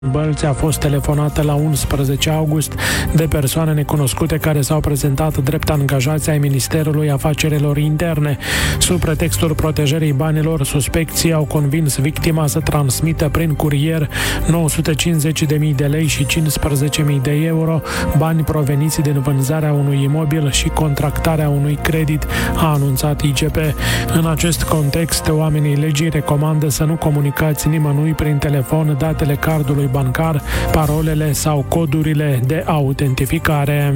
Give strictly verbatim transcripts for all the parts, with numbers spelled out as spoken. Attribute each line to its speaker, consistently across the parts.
Speaker 1: Bălți a fost telefonată la unsprezece august de persoane necunoscute care s-au prezentat drept angajați ai Ministerului Afacerilor Interne. Sub pretextul protejării banilor, suspecții au convins victima să transmită prin curier nouă sute cincizeci de mii de lei și cincisprezece mii de euro, bani proveniți din vânzarea unui imobil și contractarea unui credit, a anunțat I G P. În acest context, oamenii legii recomandă să nu comunicați nimănui prin telefon datele cardului bancar, parolele sau codurile de autentificare.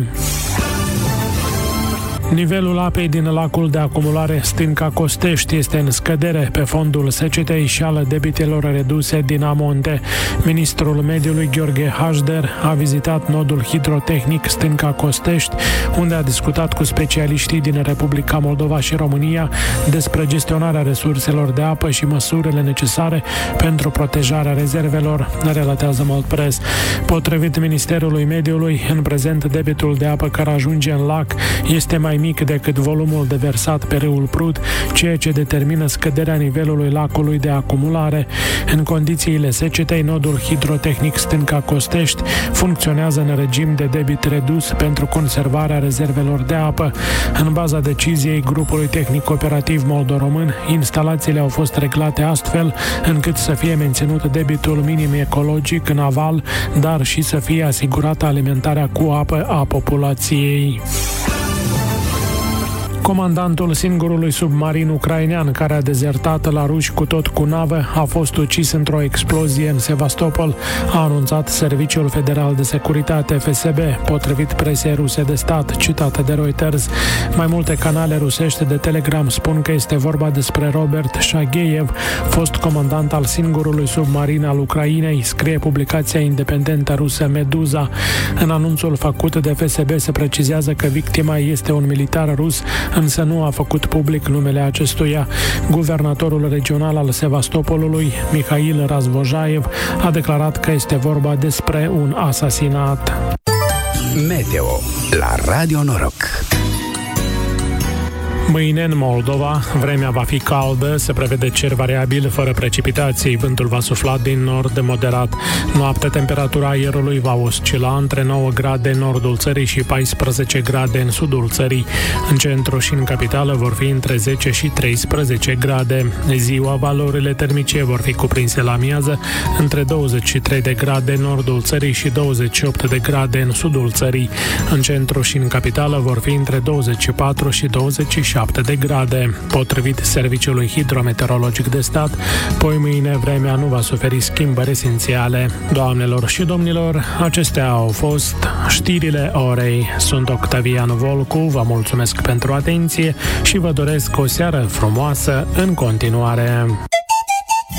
Speaker 1: Nivelul apei din lacul de acumulare Stânca Costești este în scădere pe fondul secetei și al debitelor reduse din amonte. Ministrul Mediului Gheorghe Hașder a vizitat nodul hidrotehnic Stânca Costești, unde a discutat cu specialiștii din Republica Moldova și România despre gestionarea resurselor de apă și măsurile necesare pentru protejarea rezervelor, relatează Moldpress. Potrivit Ministerului Mediului, în prezent debitul de apă care ajunge în lac este mai mic decât volumul deversat pe râul Prut, ceea ce determină scăderea nivelului lacului de acumulare. În condițiile secetei, nodul hidrotehnic Stânca Costești funcționează în regim de debit redus pentru conservarea rezervelor de apă. În baza deciziei grupului tehnic operativ moldo-român, instalațiile au fost reglate astfel încât să fie menținut debitul minim ecologic în aval, dar și să fie asigurată alimentarea cu apă a populației. Comandantul singurului submarin ucrainean care a dezertat la ruși cu tot cu navă a fost ucis într-o explozie în Sevastopol, a anunțat Serviciul Federal de Securitate F S B, potrivit presei ruse de stat, citată de Reuters. Mai multe canale rusești de Telegram spun că este vorba despre Robert Shagheyev, fost comandant al singurului submarin al Ucrainei, scrie publicația independentă rusă Meduza. În anunțul făcut de F S B se precizează că victima este un militar rus, însă nu a făcut public numele acestuia. Guvernatorul regional al Sevastopolului, Mihail Razvojaev, a declarat că este vorba despre un asasinat.
Speaker 2: Meteo la Radio Noroc.
Speaker 1: Mâine în Moldova, vremea va fi caldă, se prevede cer variabil fără precipitații, vântul va sufla din nord moderat. Noaptea, temperatura aerului va oscila între nouă grade în nordul țării și paisprezece grade în sudul țării. În centru și în capitală vor fi între zece și treisprezece grade. Ziua, valorile termice vor fi cuprinse la amiază între douăzeci și trei de grade în nordul țării și douăzeci și opt de grade în sudul țării. În centru și în capitală vor fi între douăzeci și patru și douăzeci și șapte de grade. Potrivit Serviciului Hidrometeorologic de Stat, poi mâine vremea nu va suferi schimbări esențiale. Doamnelor și domnilor, acestea au fost știrile orei. Sunt Octavian Volcu, vă mulțumesc pentru atenție și vă doresc o seară frumoasă în continuare.